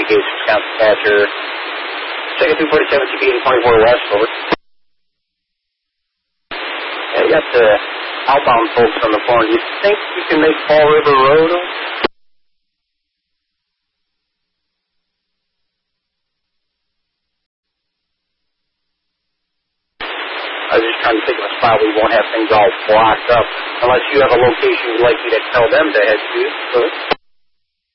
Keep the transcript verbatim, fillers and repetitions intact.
Gates, Wisconsin Patcher. Check it two forty-seven, T P eighty twenty-four West, over. Yeah, you got the outbound folks on the phone. Do you think you can make Fall River Road? I was just trying to think of a spot where you won't have things all blocked up, unless you have a location you'd like me to tell them to head to.